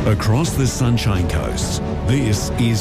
Across the Sunshine Coast, this is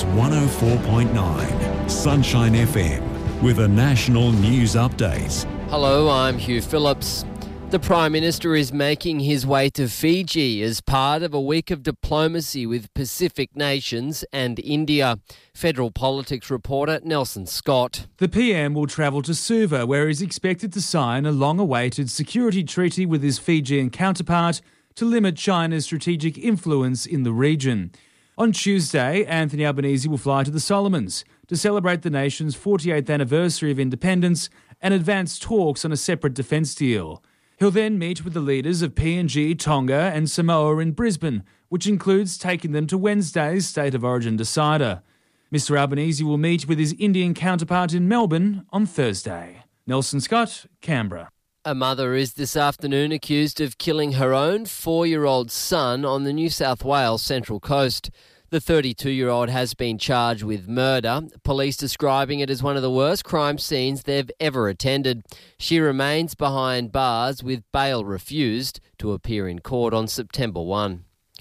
104.9 Sunshine FM with a national news update. Hello, I'm Hugh Phillips. The Prime Minister is making his way to Fiji as part of a week of diplomacy with Pacific nations and India. Federal politics reporter Nelson Scott. The PM will travel to Suva, where he's expected to sign a long-awaited security treaty with his Fijian counterpart to limit China's strategic influence in the region. On Tuesday, Anthony Albanese will fly to the Solomons to celebrate the nation's 48th anniversary of independence and advance talks on a separate defence deal. He'll then meet with the leaders of PNG, Tonga and Samoa in Brisbane, which includes taking them to Wednesday's State of Origin decider. Mr Albanese will meet with his Indian counterpart in Melbourne on Thursday. Nelson Scott, Canberra. A mother is this afternoon accused of killing her own 4-year-old son on the New South Wales Central Coast. The 32-year-old has been charged with murder, police describing it as one of the worst crime scenes they've ever attended. She remains behind bars with bail refused to appear in court on September 1.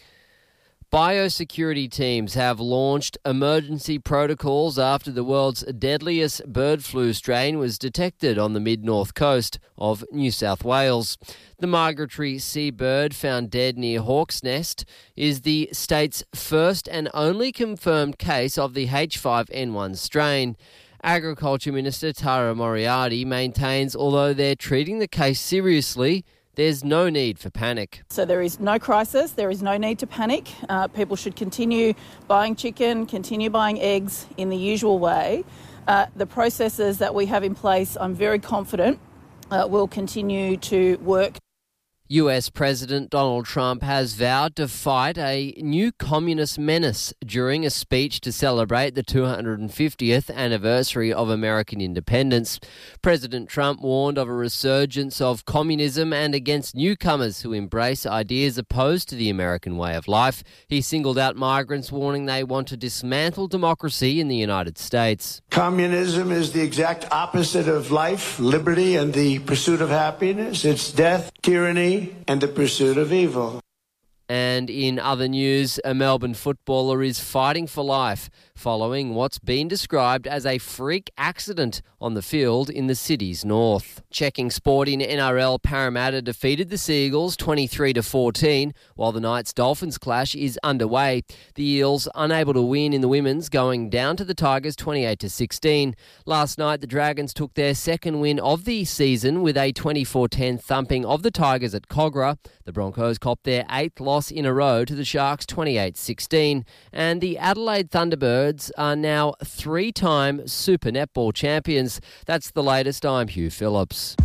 Biosecurity teams have launched emergency protocols after the world's deadliest bird flu strain was detected on the mid-north coast of New South Wales. The migratory seabird found dead near Hawk's Nest is the state's first and only confirmed case of the H5N1 strain. Agriculture Minister Tara Moriarty maintains although they're treating the case seriously, there's no need for panic. So there is no crisis, there is no need to panic. People should continue buying chicken, continue buying eggs in the usual way. The processes that we have in place, I'm very confident, will continue to work. US President Donald Trump has vowed to fight a new communist menace during a speech to celebrate the 250th anniversary of American independence. President Trump warned of a resurgence of communism and against newcomers who embrace ideas opposed to the American way of life. He singled out migrants, warning they want to dismantle democracy in the United States. Communism is the exact opposite of life, liberty, and the pursuit of happiness. It's death, tyranny, and the pursuit of evil. And in other news, a Melbourne footballer is fighting for life following what's been described as a freak accident on the field in the city's north. Checking sport in NRL, Parramatta defeated the Seagulls 23-14, while the Knights-Dolphins clash is underway. The Eels unable to win in the women's, going down to the Tigers 28-16. Last night, the Dragons took their second win of the season with a 24-10 thumping of the Tigers at Kogarah. The Broncos copped their 8th loss in a row to the Sharks 28-16, and the Adelaide Thunderbirds are now 3-time Super Netball champions. That's the latest. I'm Hugh Phillips.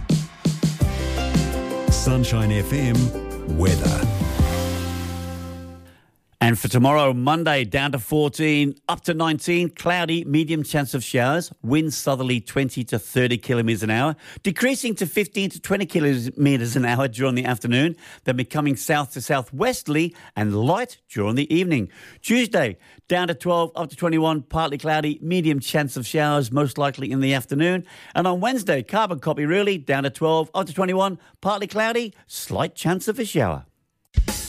Sunshine FM weather. And for tomorrow, Monday, down to 14, up to 19, cloudy, medium chance of showers, winds southerly 20 to 30 kilometres an hour, decreasing to 15 to 20 kilometres an hour during the afternoon, then becoming south to southwesterly and light during the evening. Tuesday, down to 12, up to 21, partly cloudy, medium chance of showers, most likely in the afternoon. And on Wednesday, carbon copy really, down to 12, up to 21, partly cloudy, slight chance of a shower.